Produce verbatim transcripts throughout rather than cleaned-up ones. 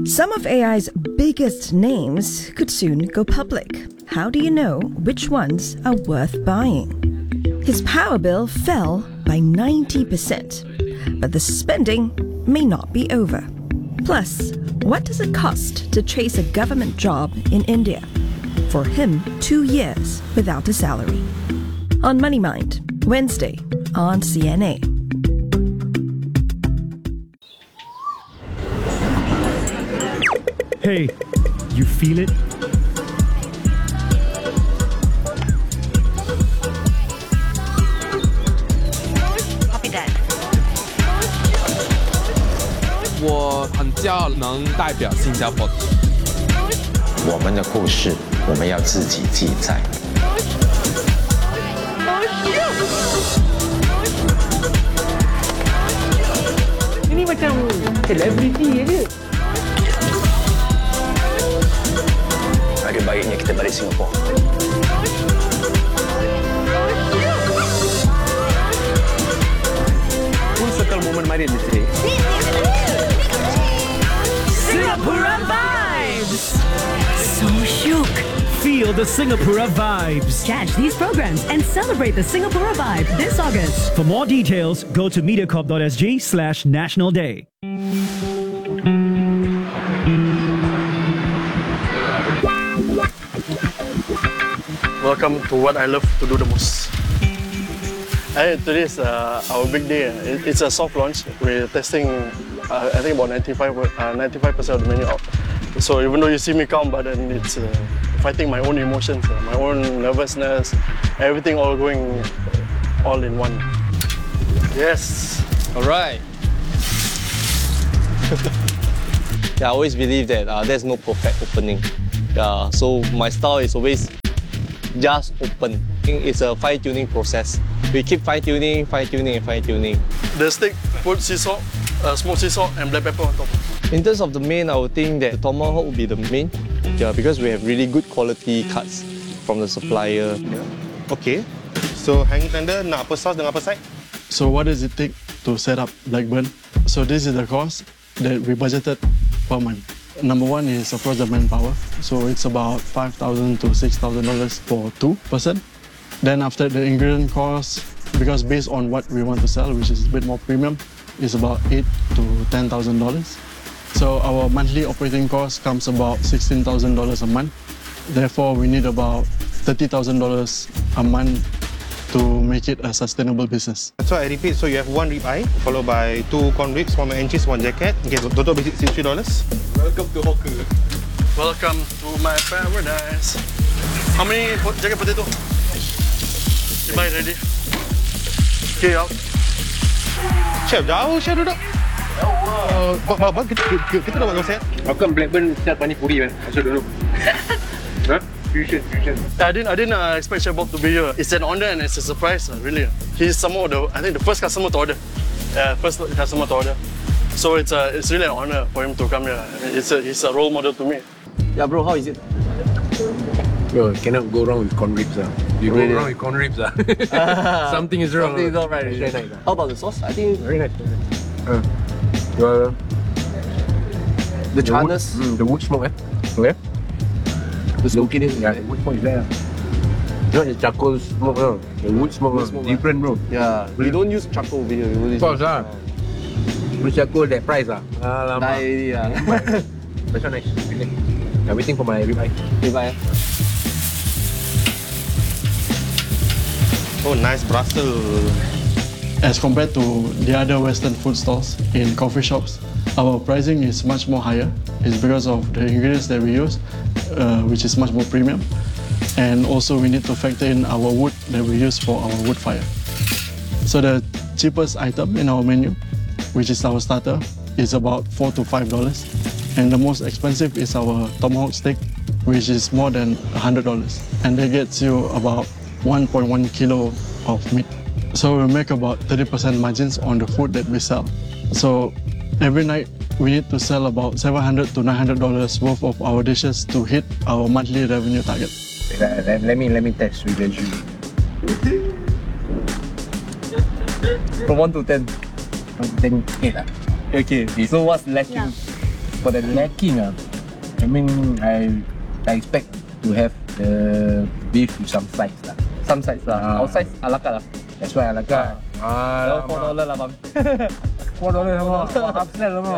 Some of A I's biggest names could soon go public. How do you know which ones are worth buying? His power bill fell by ninety percent, but the spending may not be over. Plus, what does it cost to chase a government job in India? For him, two years without a salary. On Money Mind, Wednesday on C N A. Hey, you feel it? Copy that. 我很骄傲能代表新加坡。 我们的故事，我们要自己记载。 Ini macam selebriti je. Ada baiknya kita balik Singapura. Full circle moment mari ni sini. Singapura vibes! So shook. Feel the Singapura vibes. Catch these programs and celebrate the Singapura vibe this August. For more details, go to mediacorp.sg slash National Day. Welcome to what I love to do the most. Hey, today is uh, our big day. It, it's a soft launch. We're testing, uh, I think about ninety-five percent of the menu out. So even though you see me calm, but then it's uh, fighting my own emotions, uh, my own nervousness, everything all going all in one. Yes. All right. Yeah, I always believe that uh, there's no perfect opening. Yeah, so my style is always just open. I think it's a fine-tuning process. We keep fine-tuning, fine-tuning, and fine-tuning. The steak, put sea salt, uh, smoked sea salt, and black pepper on top. In terms of the main, I would think that the tomahawk would be the main. Yeah, because we have really good quality cuts from the supplier. Yeah. Okay. So hanging tender, nak apa sauce dengan apa side? So what does it take to set up Blackburn? So this is the cost that we budgeted per month. Number one is, of course, the manpower. So it's about five thousand to six thousand dollars for two person. Then after the ingredient cost, because based on what we want to sell, which is a bit more premium, is about eight to ten thousand dollars. So our monthly operating cost comes about sixteen thousand dollars a month. Therefore, we need about thirty thousand dollars a month to make it a sustainable business. So I repeat, so you have one ribeye, followed by two corn ribs, one mac and cheese, one jacket. Okay, total basic sixty-three dollars. Welcome to hawker. Welcome to my paradise. How many jacket potato? You buy ready? Okay, out. Chef, jauh chef duduk. Uh, Bang, kita, kita, kita dah buat konsep. How come Blackburn sell pani puri man? I also don't know. Huh? Fusion, fusion. I didn't, I didn't uh, expect Chef Bob to be here. It's an honor and it's a surprise, uh, really. He's some of the, I think the first customer to order. Yeah, first customer to order. So it's uh, it's really an honor for him to come here. It's a, he's a role model to me. Yeah, bro, how is it? Bro, cannot go wrong with corn ribs. Uh. You Really? go wrong with corn ribs. Uh. Something is wrong. Something is not right. It's very nice. How about the sauce? I think Very nice. Uh, well, the the wood, charness. mm, the wood smoke, eh? Okay. The smokiness, yeah, the wood smoke is there. Not the charcoal smoke, no. The wood smoke, Wood no. smoke, different, bro. Yeah, we don't use charcoal over here. We only Of course, ah. Wood charcoal, that price, ah. Die Alamak. already, yeah. That's not nice. Really. I'm waiting for my ribeye. Ribeye. Oh, nice Brussels. As compared to the other Western food stalls in coffee shops, our pricing is much more higher. It's because of the ingredients that we use, uh, which is much more premium. And also we need to factor in our wood that we use for our wood fire. So the cheapest item in our menu, which is our starter, is about four to five dollars. And the most expensive is our tomahawk steak, which is more than one hundred dollars. And that gets you about one point one kilo of meat. So we make about thirty percent margins on the food that we sell. So every night we need to sell about seven hundred to nine hundred dollars worth of our dishes to hit our monthly revenue target. Let, let, let me let me test with the jus. From one to ten. Then eight lah. Okay, so what's lacking? Yeah. For the lacking, uh, I mean, I I expect to have the beef with some sides lah. Some sides lah. Ah. Our sides a la carte lah. That's why a la carte. Ah, four dollar lah bang. four dollars sama. Half cent sama.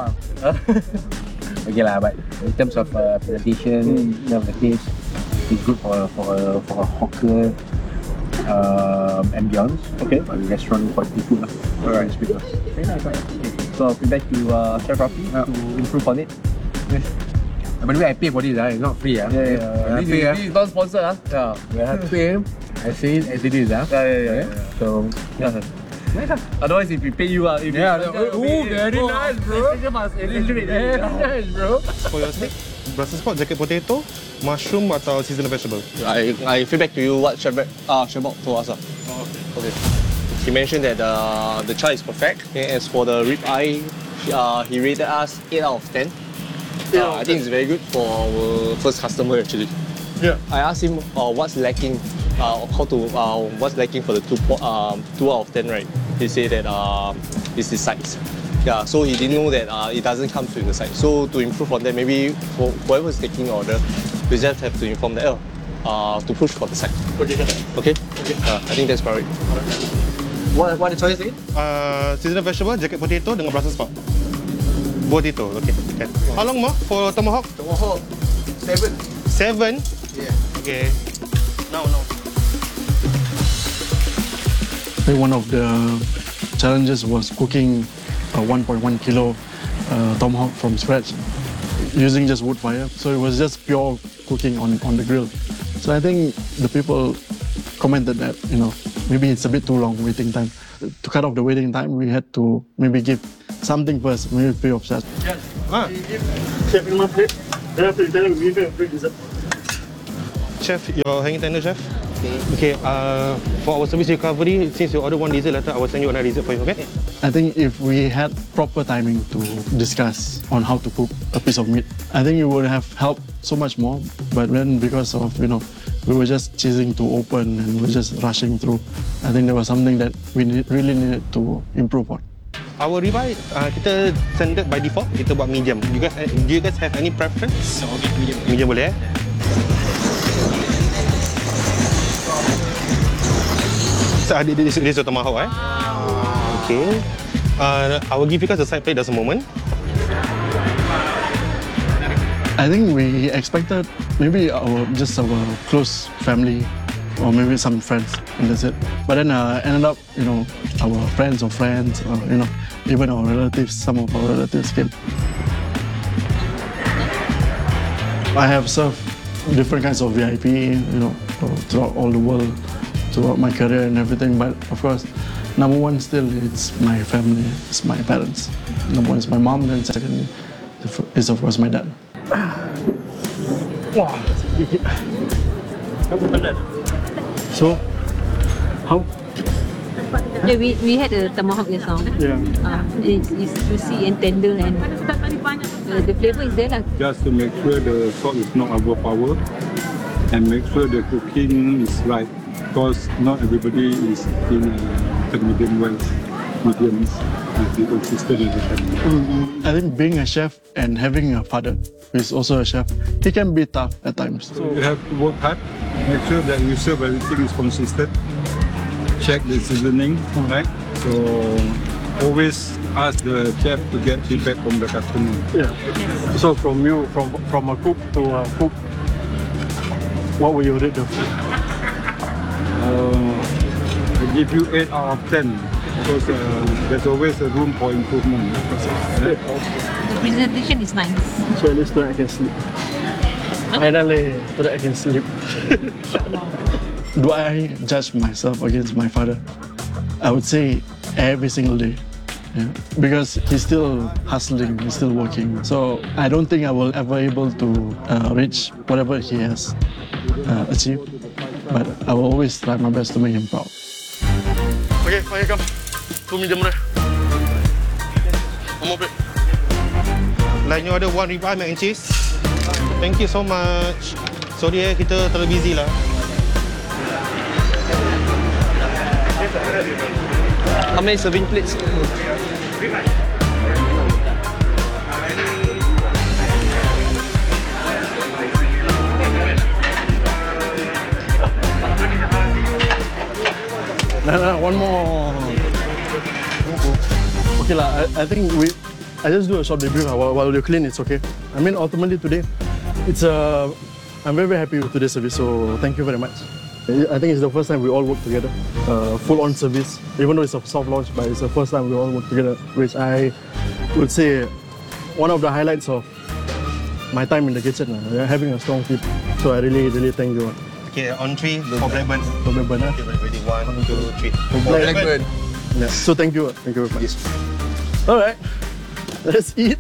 Okay lah, but in terms of uh, presentation, in terms of the taste, it's good for for a, for a hawker um, ambience. Okay. For a restaurant quality food lah. Alright, because very nice, right? Okay. So feedback to uh, Chef Rafi yeah. to improve on it. Yes. By the way, I pay for this, uh, it's not free. Uh. Yeah, yeah. yeah. I This, pay, is, uh. this is not sponsored, ah. Yeah. We have to pay. I say it as it is, ah. Yeah, yeah, yeah. yeah. So yeah. Otherwise, if we pay you, uh, if Yeah, you oh, oh, very nice, bro. Very nice, bro. For your steak, Brussels sprouts, jacket potato, mushroom atau seasonal vegetable? I, I feedback to you what Chef uh, Chef Bob told us. Uh. Oh, Okay. okay. He mentioned that uh, the char is perfect. Okay, as for the rib eye, uh, he rated us eight out of ten. Uh, I think it's very good for our first customer actually. Yeah. I asked him uh, what's lacking, uh, how to uh, what's lacking for the two po- um, two out of ten, right? He said that uh, it's the sides. Yeah, so he didn't know that uh, it doesn't come with the side. So to improve on that, maybe for whoever's taking order, we just have to inform them uh, to push for the side. Okay. Okay. Okay. Uh, I think that's correct. what what the choice again? Uh, seasonal vegetable, jacket potato dengan Brussels sprout. Potato, okay. okay. How long more for tomahawk? Tomahawk seven. Seven? Yeah. Okay. Now, now. I think one of the challenges was cooking a one point one kilo uh, tomahawk from scratch using just wood fire. So it was just pure cooking on, on the grill. So I think the people commented that, you know, maybe it's a bit too long waiting time. To cut off the waiting time, we had to maybe give something first, maybe free of charge. Yes. Ah. Chef, in my plate. Then after you tell him, give him a free dessert. Chef, your hanging tender, chef. Okay, uh, for our service recovery, since you order one dessert later, I will send you another dessert for you, okay? I think if we had proper timing to discuss on how to cook a piece of meat, I think it would have helped so much more. But then because of, you know, we were just chasing to open and we were just rushing through, I think there was something that we need, really needed to improve on. Our ribeye, uh, kita standard by default, kita buat medium. You guys, do you guys have any preference? Okay, medium. Medium boleh eh? So, this, this, this is your tomahawk eh? Okay. Uh, I will give you guys a side plate just a moment. I think we expected maybe our just our close family or maybe some friends, and that's it. But then uh, ended up, you know, our friends of friends, or, you know, even our relatives, some of our relatives came. I have served different kinds of V I P, you know, throughout all the world, throughout my career and everything. But of course, number one still it's my family, it's my parents. Number one is my mom, then second is of course my dad. Wow. So, how? Yeah, we, we had a tomahawk just now. Yeah. Uh, it's, it's juicy and tender, and uh, the flavor is there. Like. Just to make sure the salt is not overpowered and make sure the cooking is right, because not everybody is in uh, the medium well. Mediums must be consistent in the family. Mm-hmm. I think being a chef and having a father who is also a chef, he can be tough at times. So you have to work hard, make sure that you serve everything is consistent, check the seasoning, right? So always ask the chef to get feedback from the customer. Yeah. So from you, from from a cook to a cook, what will you rate the food? Uh, I give you eight out of ten. Because uh, there's always a room for improvement. The presentation is nice. So at least tonight I can sleep. Finally, tonight I can sleep. Do I judge myself against my father? I would say every single day. Yeah. Because he's still hustling, he's still working. So I don't think I will ever able to uh, reach whatever he has uh, achieved. But I will always try my best to make him proud. Okay, fine, come. Two medium rare. One more plate. Line you order one ribeye mac and cheese. Thank you so much. Sorry eh, kita terlalu busy lah. How many serving plates? one more. Okay, la, I, I think we. I just do a short debrief while, while you're clean. It's okay. I mean, ultimately today, it's a. Uh, I'm very, very happy with today's service. So thank you very much. I think it's the first time we all work together, uh, full-on service. Even though it's a soft launch, but it's the first time we all work together, which I would say one of the highlights of my time in the kitchen. Uh, having a strong team. So I really, really thank you. Okay, on three for Blackburn. For Blackburn, okay, ready, one, two, three. For Blackburn. Yeah. So thank you, thank you very much. Yes. All right, let's eat.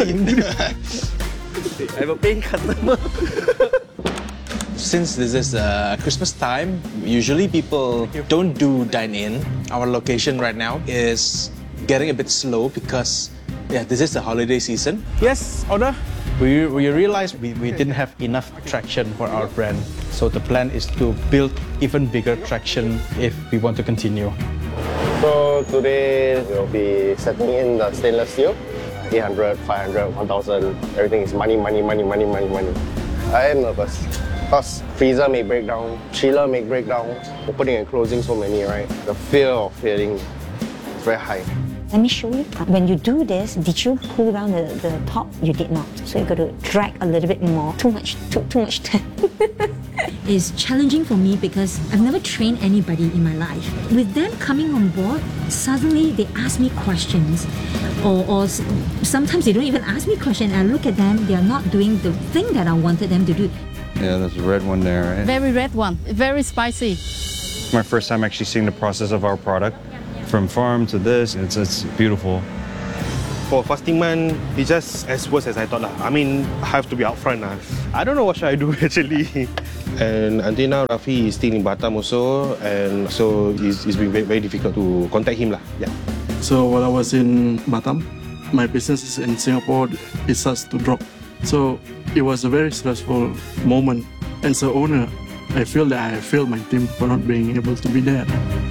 I have a paying customer. Since this is uh, Christmas time, usually people don't do dine-in. Our location right now is getting a bit slow because yeah, this is the holiday season. Yes, order. We, we realized we, we didn't have enough traction for our brand. So the plan is to build even bigger traction if we want to continue. So today we'll be setting in the stainless steel. eight hundred, five hundred, one thousand, everything is money, money, money, money, money, money. I am nervous. Because freezer may break down, chiller may break down, opening and closing so many, right? The fear of failing is very high. Let me show you. When you do this, did you pull down the, the top? You did not. So you've got to drag a little bit more. Too much, too, too much time. It's challenging for me because I've never trained anybody in my life. With them coming on board, suddenly they ask me questions. Or, or sometimes they don't even ask me questions. I look at them, they are not doing the thing that I wanted them to do. Yeah, there's a red one there, right? Very red one, very spicy. My first time actually seeing the process of our product. From farm to this, it's, it's beautiful. For fasting month, it's just as worse as I thought. I mean, I have to be upfront. I don't know what should I do actually. And until now, Rafi is still in Batam also, and so it's, it's been very, very difficult to contact him. Yeah. So while I was in Batam, my business in Singapore, it starts to drop. So it was a very stressful moment. As an owner, I feel that I failed my team for not being able to be there.